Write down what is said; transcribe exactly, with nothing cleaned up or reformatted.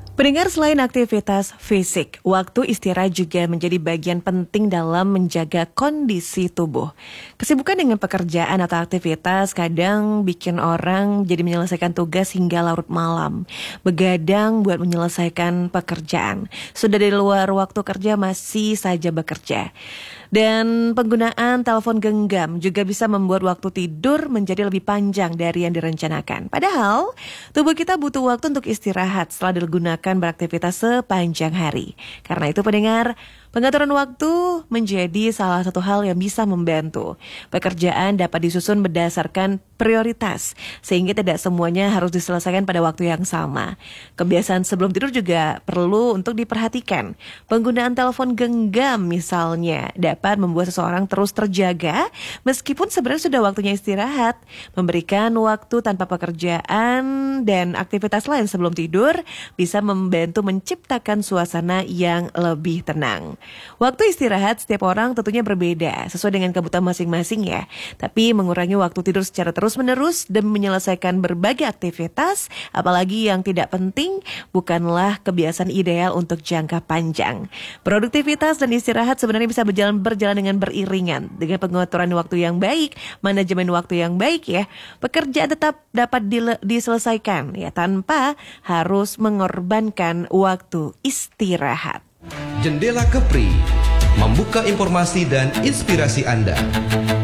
Pendengar, selain aktivitas fisik, waktu istirahat juga menjadi bagian penting dalam menjaga kondisi tubuh. Kesibukan dengan pekerjaan atau aktivitas kadang bikin orang jadi menyelesaikan tugas hingga larut malam. Begadang buat menyelesaikan pekerjaan. Sudah di luar waktu kerja masih saja bekerja. Dan penggunaan telepon genggam juga bisa membuat waktu tidur menjadi lebih panjang dari yang direncanakan. Padahal, tubuh kita butuh waktu untuk istirahat setelah digunakan beraktivitas sepanjang hari. Karena itu pendengar, pengaturan waktu menjadi salah satu hal yang bisa membantu. Pekerjaan dapat disusun berdasarkan prioritas, sehingga tidak semuanya harus diselesaikan pada waktu yang sama. Kebiasaan sebelum tidur juga perlu untuk diperhatikan. Penggunaan telepon genggam misalnya dapat membuat seseorang terus terjaga meskipun sebenarnya sudah waktunya istirahat. Memberikan waktu tanpa pekerjaan dan aktivitas lain sebelum tidur bisa membantu menciptakan suasana yang lebih tenang. Waktu istirahat setiap orang tentunya berbeda sesuai dengan kebutuhan masing-masing ya. Tapi mengurangi waktu tidur secara terus-menerus dan menyelesaikan berbagai aktivitas, apalagi yang tidak penting, bukanlah kebiasaan ideal untuk jangka panjang. Produktivitas dan istirahat sebenarnya bisa berjalan berjalan dengan beriringan. Dengan pengaturan waktu yang baik, manajemen waktu yang baik ya, pekerjaan tetap dapat dile- diselesaikan ya tanpa harus mengorbankan waktu istirahat. Jendela Kepri, membuka informasi dan inspirasi Anda.